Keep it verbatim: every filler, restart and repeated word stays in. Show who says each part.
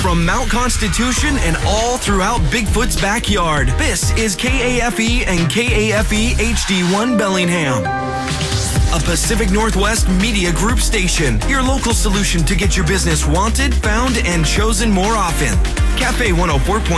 Speaker 1: From Mount Constitution and all throughout Bigfoot's backyard, this is K A F E and K A F E H D one Bellingham. A Pacific Northwest Media Group station, your local solution to get your business wanted, found, and chosen more often. Cafe one oh four point